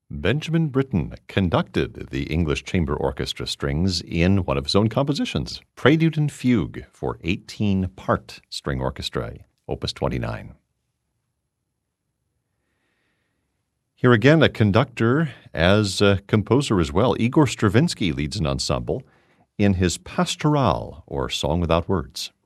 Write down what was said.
Benjamin Britten conducted the English Chamber Orchestra strings in one of his own compositions, Prelude and Fugue for 18-part string orchestra, Opus 29. Here again, a conductor as a composer as well. Igor Stravinsky leads an ensemble in his Pastoral, or Song Without Words.